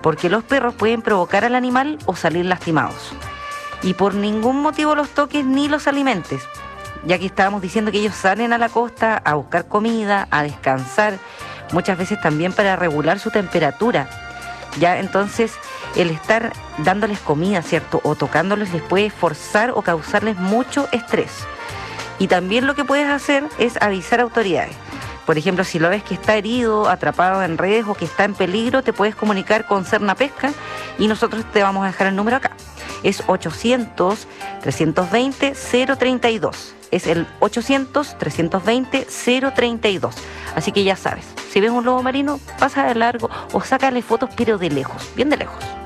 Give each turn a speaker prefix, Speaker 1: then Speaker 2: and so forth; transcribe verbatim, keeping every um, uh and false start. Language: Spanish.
Speaker 1: porque los perros pueden provocar al animal o salir lastimados. Y por ningún motivo los toques ni los alimentes, ya que estábamos diciendo que ellos salen a la costa a buscar comida, a descansar, muchas veces también para regular su temperatura. Ya, entonces, el estar dándoles comida, ¿cierto?, o tocándoles les puede forzar o causarles mucho estrés. Y también lo que puedes hacer es avisar a autoridades. Por ejemplo, si lo ves que está herido, atrapado en redes o que está en peligro, te puedes comunicar con Serna Pesca y nosotros te vamos a dejar el número acá. Es ochocientos, trescientos veinte, cero treinta y dos. Es el ochocientos, trescientos veinte, cero treinta y dos. Así que ya sabes, si ves un lobo marino, pasa de largo o sácale fotos, pero de lejos, bien de lejos.